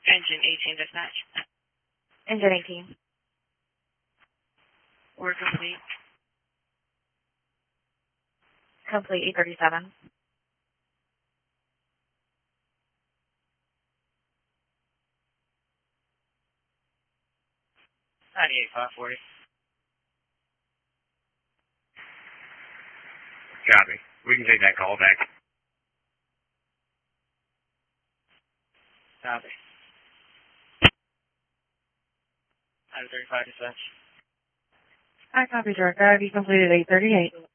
Engine 18 dispatch. Engine 18. We're complete. Complete 837. 98-540. Copy. We can take that call back. Copy. 935 dispatch. I copy, Director. I've completed 838.